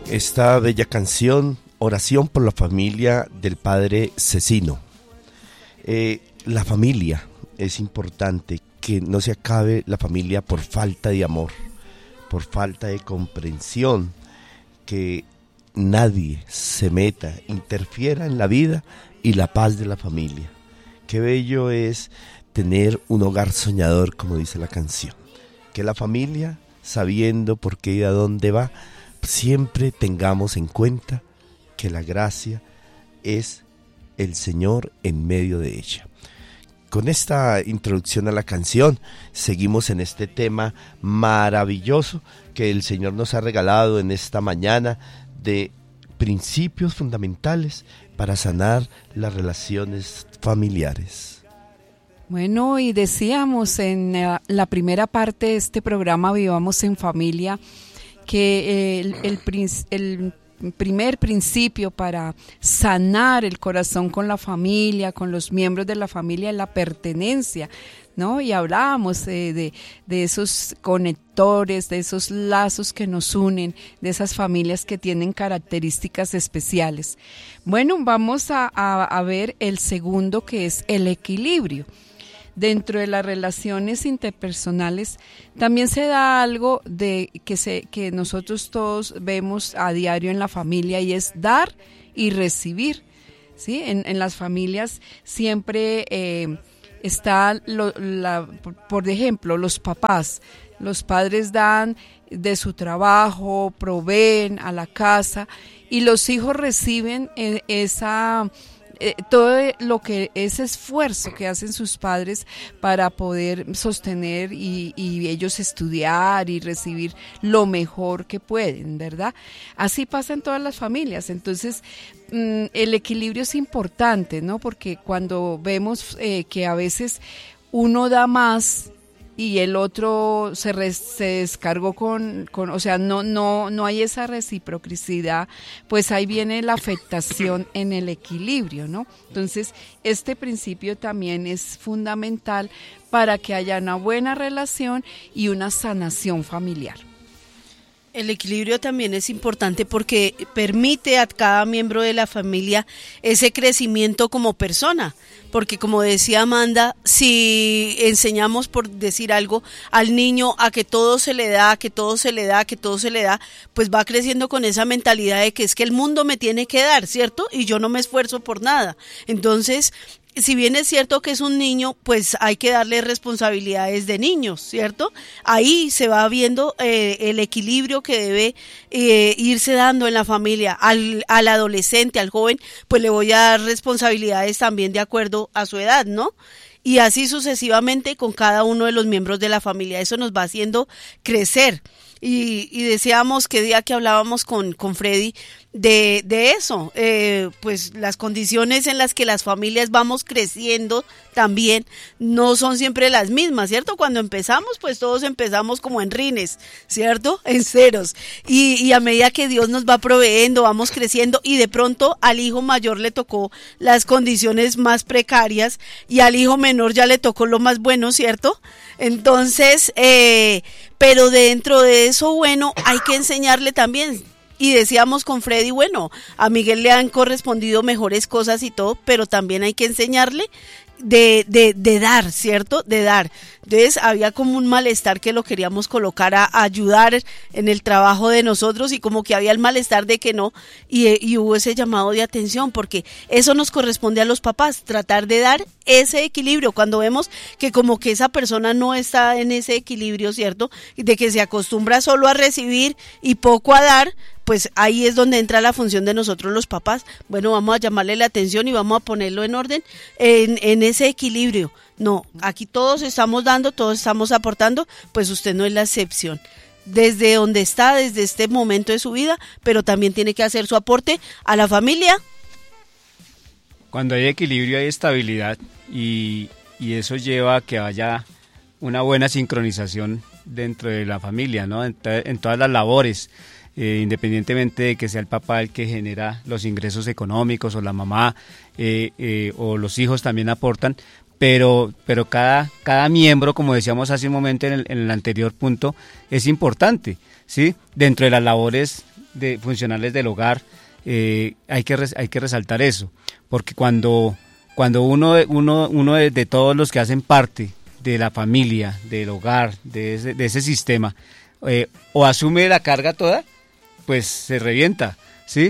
esta bella canción, Oración por la familia del padre Cecino. La familia, es importante que no se acabe la familia por falta de amor, por falta de comprensión, que nadie se meta, interfiera en la vida y la paz de la familia. Qué bello es tener un hogar soñador, como dice la canción. Que la familia, sabiendo por qué y a dónde va, siempre tengamos en cuenta que la gracia es el Señor en medio de ella. Con esta introducción a la canción, seguimos en este tema maravilloso que el Señor nos ha regalado en esta mañana de principios fundamentales para sanar las relaciones familiares. Bueno, y decíamos en la primera parte de este programa Vivamos en Familia que el primer principio para sanar el corazón con la familia, con los miembros de la familia, es la pertenencia, ¿no? Y hablábamos de esos conectores, de esos lazos que nos unen, de esas familias que tienen características especiales. Bueno, vamos a ver el segundo, que es el equilibrio. Dentro de las relaciones interpersonales también se da algo que nosotros todos vemos a diario en la familia, y es dar y recibir, ¿sí? En las familias siempre está, por ejemplo, los papás. Los padres dan de su trabajo, proveen a la casa, y los hijos reciben todo lo que ese esfuerzo que hacen sus padres para poder sostener y ellos estudiar y recibir lo mejor que pueden, ¿verdad? Así pasa en todas las familias. Entonces, el equilibrio es importante, ¿no? Porque cuando vemos que a veces uno da más y el otro se descargó o sea, no hay esa reciprocidad, pues ahí viene la afectación en el equilibrio, ¿no? Entonces, este principio también es fundamental para que haya una buena relación y una sanación familiar. El equilibrio también es importante porque permite a cada miembro de la familia ese crecimiento como persona, porque como decía Amanda, si enseñamos, por decir algo, al niño a que todo se le da, que todo se le da, que todo se le da, pues va creciendo con esa mentalidad de que es que el mundo me tiene que dar, ¿cierto? Y yo no me esfuerzo por nada. Entonces, si bien es cierto que es un niño, pues hay que darle responsabilidades de niños, ¿cierto? Ahí se va viendo el equilibrio que debe irse dando en la familia. Al adolescente, al joven, pues le voy a dar responsabilidades también de acuerdo a su edad, ¿no? Y así sucesivamente con cada uno de los miembros de la familia. Eso nos va haciendo crecer. Y deseamos que día que hablábamos con Freddy de eso, pues las condiciones en las que las familias vamos creciendo también no son siempre las mismas, ¿cierto? Cuando empezamos, pues todos empezamos como en rines, ¿cierto? En ceros. Y a medida que Dios nos va proveyendo, vamos creciendo, y de pronto al hijo mayor le tocó las condiciones más precarias y al hijo menor ya le tocó lo más bueno, ¿cierto? Entonces, pero dentro de eso bueno hay que enseñarle también. Y decíamos con Freddy, bueno, a Miguel le han correspondido mejores cosas y todo, pero también hay que enseñarle de dar, ¿cierto? De dar. Entonces había como un malestar que lo queríamos colocar a ayudar en el trabajo de nosotros, y como que había el malestar de que no, y hubo ese llamado de atención, porque eso nos corresponde a los papás, tratar de dar ese equilibrio. Cuando vemos que como que esa persona no está en ese equilibrio, ¿cierto? De que se acostumbra solo a recibir y poco a dar, pues ahí es donde entra la función de nosotros los papás. Bueno, vamos a llamarle la atención y vamos a ponerlo en orden en ese equilibrio. No, aquí todos estamos dando, todos estamos aportando, pues usted no es la excepción. Desde donde está, desde este momento de su vida, pero también tiene que hacer su aporte a la familia. Cuando hay equilibrio hay estabilidad, y eso lleva a que haya una buena sincronización dentro de la familia, ¿no? En todas las labores. Independientemente de que sea el papá el que genera los ingresos económicos, o la mamá, o los hijos también aportan, pero cada miembro, como decíamos hace un momento en el anterior punto, es importante, ¿sí? Dentro de las labores funcionales del hogar, hay que resaltar eso, porque cuando uno de todos los que hacen parte de la familia, del hogar, de ese sistema, o asume la carga toda, pues se revienta, ¿sí?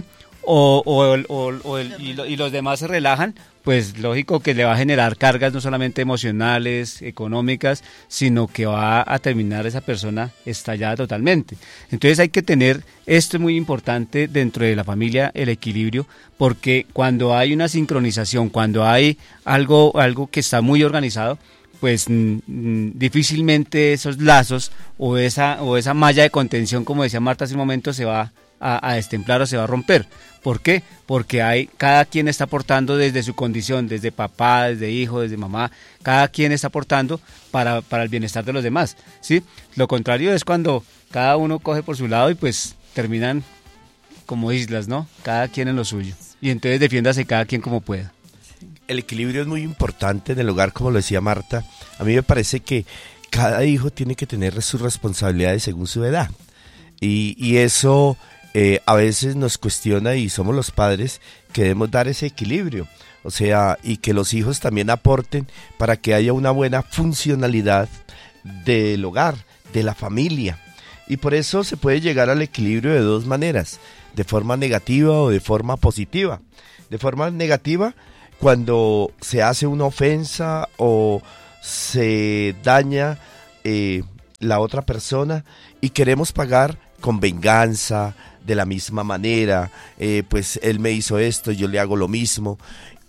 Y los demás se relajan, pues lógico que le va a generar cargas no solamente emocionales, económicas, sino que va a terminar esa persona estallada totalmente. Entonces hay que tener, esto es muy importante dentro de la familia, el equilibrio, porque cuando hay una sincronización, cuando hay algo que está muy organizado, pues difícilmente esos lazos o esa malla de contención, como decía Marta hace un momento, se va a destemplar o se va a romper. ¿Por qué? Porque cada quien está aportando desde su condición, desde papá, desde hijo, desde mamá, cada quien está aportando para el bienestar de los demás, ¿sí? Lo contrario es cuando cada uno coge por su lado y pues terminan como islas, ¿no? Cada quien en lo suyo. Y entonces defiéndase cada quien como pueda. El equilibrio es muy importante en el hogar, como lo decía Marta. A mí me parece que cada hijo tiene que tener sus responsabilidades según su edad. Y eso a veces nos cuestiona, y somos los padres que debemos dar ese equilibrio. O sea, y que los hijos también aporten para que haya una buena funcionalidad del hogar, de la familia. Y por eso se puede llegar al equilibrio de dos maneras, de forma negativa o de forma positiva. De forma negativa, cuando se hace una ofensa o se daña la otra persona y queremos pagar con venganza, de la misma manera, pues él me hizo esto, yo le hago lo mismo.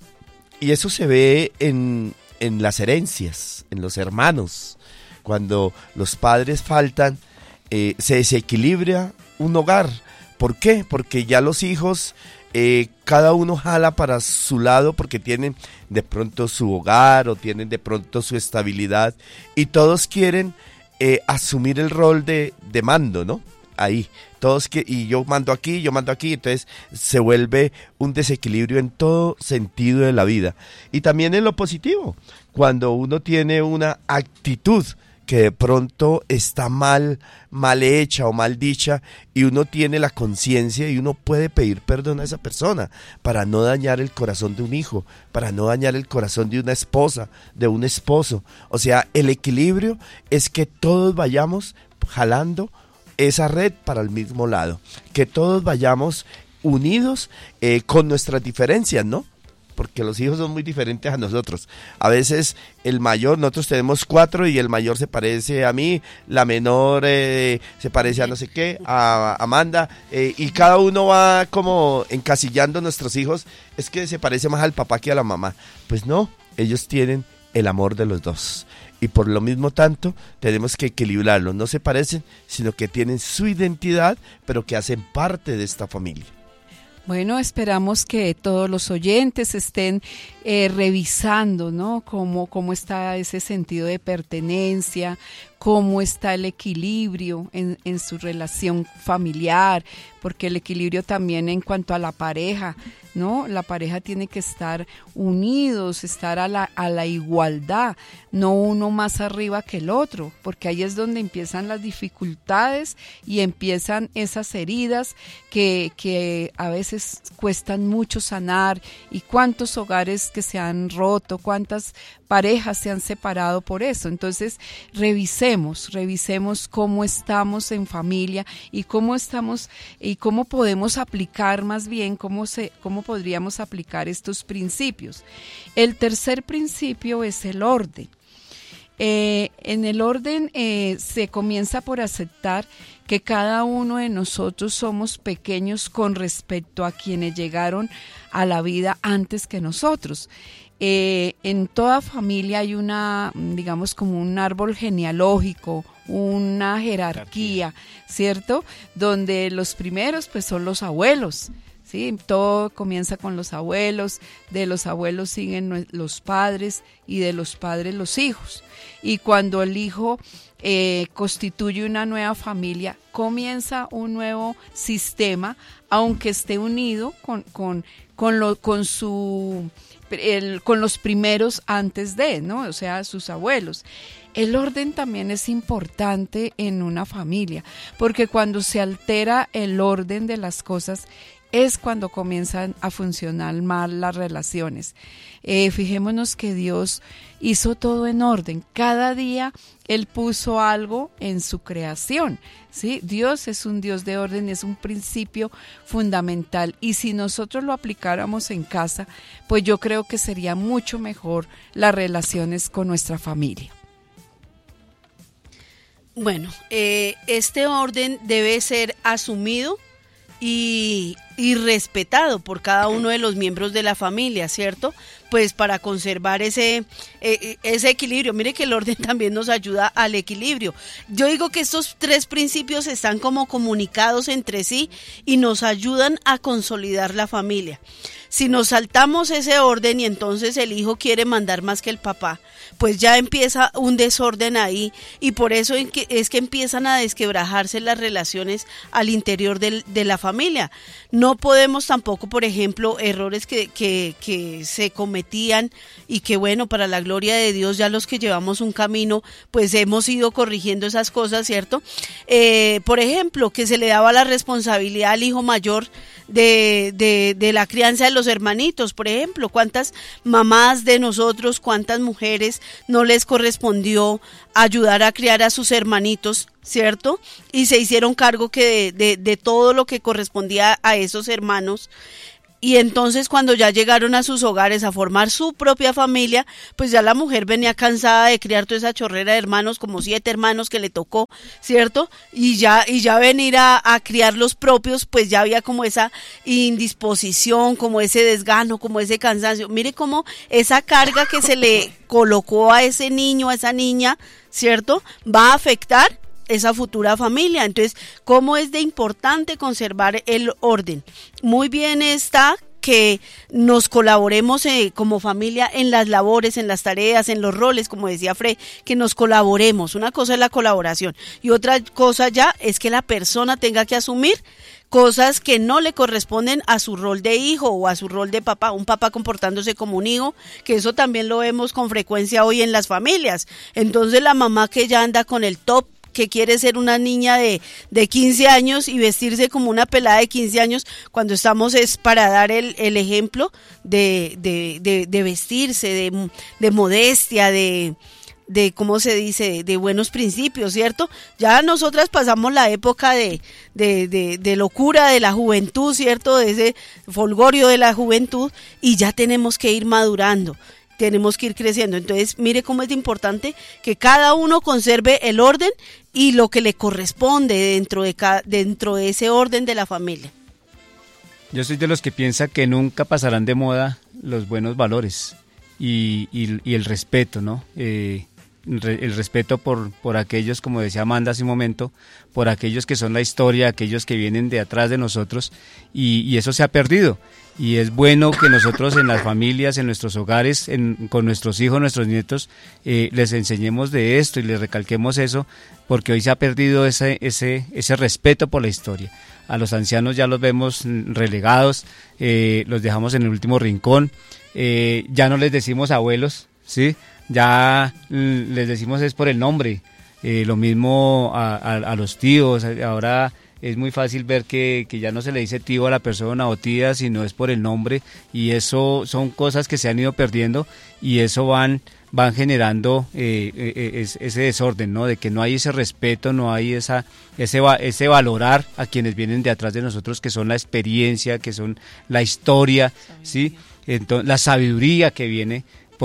Y eso se ve en las herencias, en los hermanos. Cuando los padres faltan, se desequilibra un hogar. ¿Por qué? Porque ya los hijos, cada uno jala para su lado porque tienen de pronto su hogar o tienen de pronto su estabilidad y todos quieren asumir el rol de mando, ¿no? Ahí, y yo mando aquí, entonces se vuelve un desequilibrio en todo sentido de la vida. Y también en lo positivo, cuando uno tiene una actitud que de pronto está mal hecha o mal dicha y uno tiene la conciencia y uno puede pedir perdón a esa persona para no dañar el corazón de un hijo, para no dañar el corazón de una esposa, de un esposo. O sea, el equilibrio es que todos vayamos jalando esa red para el mismo lado, que todos vayamos unidos con nuestras diferencias, ¿no? Porque los hijos son muy diferentes a nosotros. A veces el mayor, nosotros tenemos 4 y el mayor se parece a mí, la menor se parece a no sé qué, a Amanda, y cada uno va como encasillando a nuestros hijos, es que se parece más al papá que a la mamá. Pues no, ellos tienen el amor de los dos. Y por lo mismo tanto tenemos que equilibrarlos, no se parecen, sino que tienen su identidad, pero que hacen parte de esta familia. Bueno, esperamos que todos los oyentes estén revisando, ¿no? Cómo está ese sentido de pertenencia, cómo está el equilibrio en su relación familiar, porque el equilibrio también en cuanto a la pareja, ¿no? La pareja tiene que estar unidos, estar a la igualdad, no uno más arriba que el otro, porque ahí es donde empiezan las dificultades y empiezan esas heridas que a veces cuestan mucho sanar, y cuántos hogares que se han roto, cuántas parejas se han separado por eso. Entonces revisemos cómo estamos en familia y cómo estamos y cómo podemos aplicar, más bien cómo podríamos aplicar estos principios. El tercer principio es el orden. En el orden se comienza por aceptar que cada uno de nosotros somos pequeños con respecto a quienes llegaron a la vida antes que nosotros. En toda familia hay digamos como un árbol genealógico, una jerarquía, ¿cierto? Donde los primeros pues son los abuelos. Sí, todo comienza con los abuelos, de los abuelos siguen los padres y de los padres los hijos. Y cuando el hijo constituye una nueva familia, comienza un nuevo sistema, aunque esté unido con su con los primeros antes de, ¿no? O sea, sus abuelos. El orden también es importante en una familia, porque cuando se altera el orden de las cosas es cuando comienzan a funcionar mal las relaciones. Fijémonos que Dios hizo todo en orden. Cada día Él puso algo en su creación, ¿sí? Dios es un Dios de orden, es un principio fundamental. Y si nosotros lo aplicáramos en casa, pues yo creo que sería mucho mejor las relaciones con nuestra familia. Bueno, este orden debe ser asumido y respetado por cada uno de los miembros de la familia, ¿cierto? Pues para conservar ese equilibrio. Mire que el orden también nos ayuda al equilibrio. Yo digo que estos tres principios están como comunicados entre sí y nos ayudan a consolidar la familia. Si nos saltamos ese orden y entonces el hijo quiere mandar más que el papá, pues ya empieza un desorden ahí, y por eso es que empiezan a desquebrajarse las relaciones al interior de la familia. No podemos tampoco, por ejemplo, errores que se cometían y que, bueno, para la gloria de Dios, ya los que llevamos un camino, pues hemos ido corrigiendo esas cosas, ¿cierto? Por ejemplo, que se le daba la responsabilidad al hijo mayor de la crianza de los hermanitos. Por ejemplo, cuántas mamás de nosotros, cuántas mujeres no les correspondió ayudar a criar a sus hermanitos, ¿cierto? Y se hicieron cargo que de todo lo que correspondía a esos hermanos. Y entonces cuando ya llegaron a sus hogares a formar su propia familia, pues ya la mujer venía cansada de criar toda esa chorrera de hermanos, como 7 hermanos que le tocó, ¿cierto? Y ya venir a criar los propios, pues ya había como esa indisposición, como ese desgano, como ese cansancio. Mire cómo esa carga que se le colocó a ese niño, a esa niña, ¿cierto? Va a afectar esa futura familia. Entonces, ¿cómo es de importante conservar el orden? Muy bien está que nos colaboremos como familia en las labores, en las tareas, en los roles, como decía Fred, que nos colaboremos. Una cosa es la colaboración y otra cosa ya es que la persona tenga que asumir cosas que no le corresponden a su rol de hijo o a su rol de papá, un papá comportándose como un hijo, que eso también lo vemos con frecuencia hoy en las familias. Entonces la mamá que ya anda con el top, que quiere ser una niña de 15 años y vestirse como una pelada de 15 años, cuando estamos es para dar el ejemplo de vestirse, de modestia, de ¿cómo se dice?, de buenos principios, ¿cierto? Ya nosotras pasamos la época de locura de la juventud, ¿cierto?, de ese folgorio de la juventud, y ya tenemos que ir madurando. Tenemos que ir creciendo. Entonces, mire cómo es importante que cada uno conserve el orden y lo que le corresponde dentro de ese orden de la familia. Yo soy de los que piensa que nunca pasarán de moda los buenos valores y el respeto, ¿no? El respeto por aquellos, como decía Amanda hace un momento, por aquellos que son la historia, aquellos que vienen de atrás de nosotros, y eso se ha perdido. Y es bueno que nosotros en las familias, en nuestros hogares, con nuestros hijos, nuestros nietos, les enseñemos de esto y les recalquemos eso, porque hoy se ha perdido ese respeto por la historia. A los ancianos ya los vemos relegados, los dejamos en el último rincón, ya no les decimos abuelos, ¿sí? Ya les decimos es por el nombre, lo mismo a los tíos. Ahora es muy fácil ver que ya no se le dice tío a la persona o tía, sino es por el nombre, y eso son cosas que se han ido perdiendo, y eso van generando ese desorden, ¿no? De que no hay ese respeto, no hay ese valorar a quienes vienen de atrás de nosotros, que son la experiencia, que son la historia, ¿sí? Entonces, la sabiduría que viene,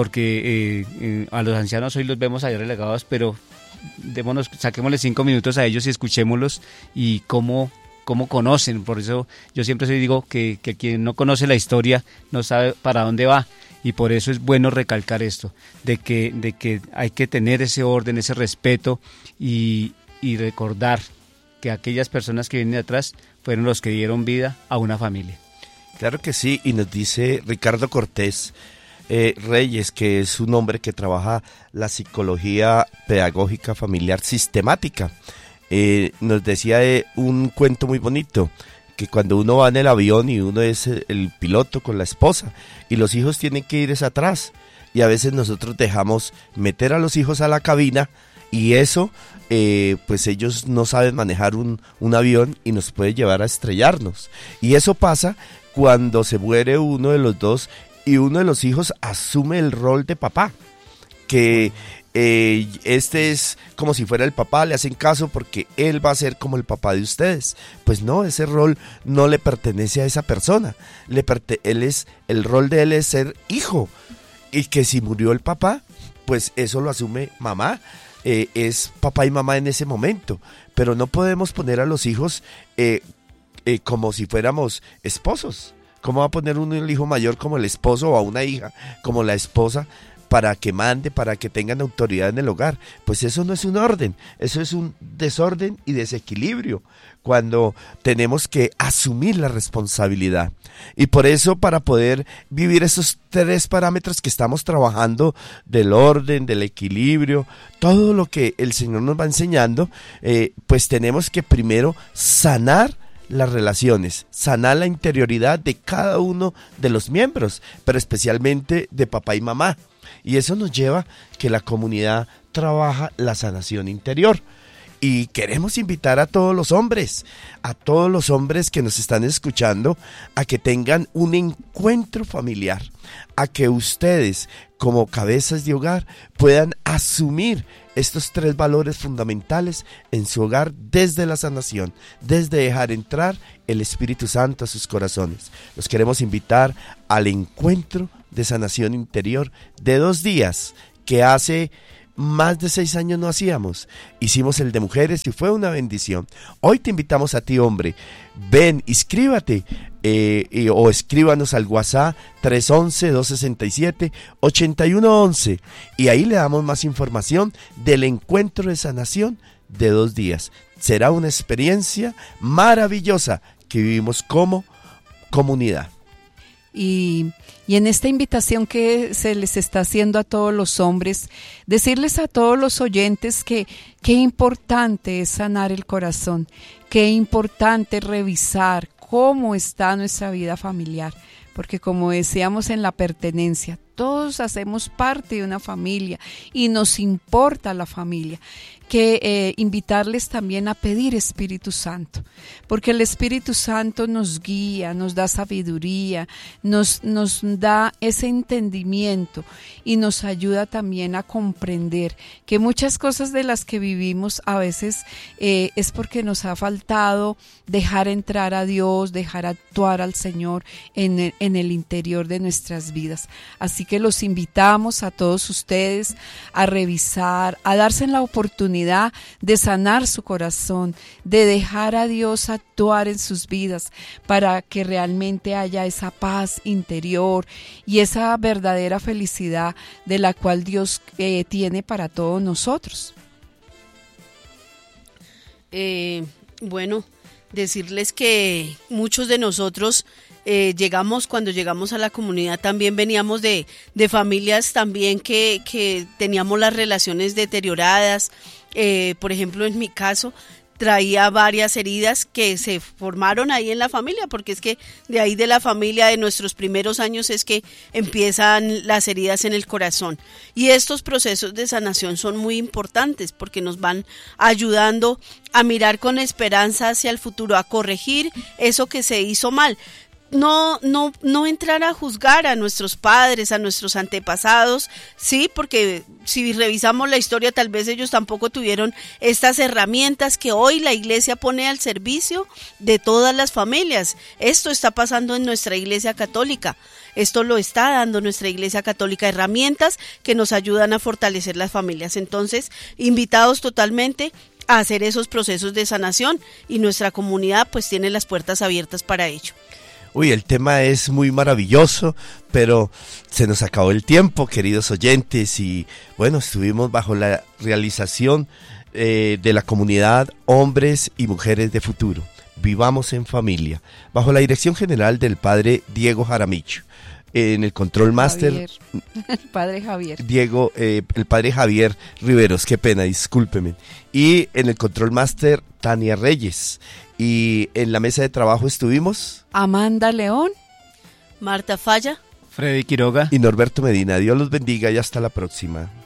porque a los ancianos hoy los vemos allá relegados, pero saquémosle 5 minutos a ellos y escuchémoslos y cómo conocen. Por eso yo siempre digo que quien no conoce la historia no sabe para dónde va, y por eso es bueno recalcar esto, de que hay que tener ese orden, ese respeto y recordar que aquellas personas que vienen de atrás fueron los que dieron vida a una familia. Claro que sí, y nos dice Ricardo Cortés Reyes, que es un hombre que trabaja la psicología pedagógica familiar sistemática. Nos decía un cuento muy bonito, que cuando uno va en el avión y uno es el piloto con la esposa y los hijos tienen que ir atrás, y a veces nosotros dejamos meter a los hijos a la cabina y eso, pues ellos no saben manejar un avión y nos puede llevar a estrellarnos. Y eso pasa cuando se muere uno de los dos y uno de los hijos asume el rol de papá, que este es como si fuera el papá, le hacen caso porque él va a ser como el papá de ustedes. Pues no, ese rol no le pertenece a esa persona, el rol de él es ser hijo, y que si murió el papá, pues eso lo asume mamá, es papá y mamá en ese momento, pero no podemos poner a los hijos como si fuéramos esposos. ¿Cómo va a poner uno el hijo mayor como el esposo o a una hija como la esposa para que mande, para que tengan autoridad en el hogar? Pues eso no es un orden, eso es un desorden y desequilibrio cuando tenemos que asumir la responsabilidad. Y por eso, para poder vivir esos 3 parámetros que estamos trabajando, del orden, del equilibrio, todo lo que el Señor nos va enseñando, pues tenemos que primero sanar las relaciones, sanar la interioridad de cada uno de los miembros, pero especialmente de papá y mamá. Y eso nos lleva que la comunidad trabaja la sanación interior. Y queremos invitar a todos los hombres que nos están escuchando, a que tengan un encuentro familiar, a que ustedes, como cabezas de hogar, puedan asumir estos 3 valores fundamentales en su hogar desde la sanación, desde dejar entrar el Espíritu Santo a sus corazones. Los queremos invitar al encuentro de sanación interior de 2 días que hace más de 6 años no hacíamos. Hicimos el de mujeres y fue una bendición. Hoy te invitamos a ti, hombre, ven, inscríbate o escríbanos al WhatsApp 311-267-8111 y ahí le damos más información del encuentro de sanación de 2 días. Será una experiencia maravillosa que vivimos como comunidad. Y en esta invitación que se les está haciendo a todos los hombres, decirles a todos los oyentes que qué importante es sanar el corazón, qué importante es revisar cómo está nuestra vida familiar, porque como decíamos en la pertenencia, todos hacemos parte de una familia y nos importa la familia. Que invitarles también a pedir Espíritu Santo, porque el Espíritu Santo nos guía, nos da sabiduría, nos da ese entendimiento y nos ayuda también a comprender que muchas cosas de las que vivimos a veces es porque nos ha faltado dejar entrar a Dios, dejar actuar al Señor en el interior de nuestras vidas. Así que los invitamos a todos ustedes a revisar, a darse la oportunidad de sanar su corazón, de dejar a Dios actuar en sus vidas para que realmente haya esa paz interior y esa verdadera felicidad de la cual Dios tiene para todos nosotros. Bueno, decirles que muchos de nosotros cuando llegamos a la comunidad también veníamos de familias también que teníamos las relaciones deterioradas. Por ejemplo, en mi caso, traía varias heridas que se formaron ahí en la familia, porque es que de ahí de la familia, de nuestros primeros años, es que empiezan las heridas en el corazón. Y estos procesos de sanación son muy importantes porque nos van ayudando a mirar con esperanza hacia el futuro, a corregir eso que se hizo mal. No entrar a juzgar a nuestros padres, a nuestros antepasados, sí, porque si revisamos la historia, tal vez ellos tampoco tuvieron estas herramientas que hoy la iglesia pone al servicio de todas las familias. Esto está pasando en nuestra iglesia católica. Esto lo está dando nuestra iglesia católica, herramientas que nos ayudan a fortalecer las familias. Entonces, invitados totalmente a hacer esos procesos de sanación y nuestra comunidad pues tiene las puertas abiertas para ello. Uy, el tema es muy maravilloso, pero se nos acabó el tiempo, queridos oyentes, y bueno, estuvimos bajo la realización de la comunidad Hombres y Mujeres de Futuro. Vivamos en familia, bajo la dirección general del padre Diego Jaramillo. En el control máster, el padre Javier. El padre Javier Riveros, qué pena, discúlpeme. Y en el control máster, Tania Reyes. Y en la mesa de trabajo estuvimos Amanda León. Marta Falla. Freddy Quiroga. y Norberto Medina. Dios los bendiga y hasta la próxima.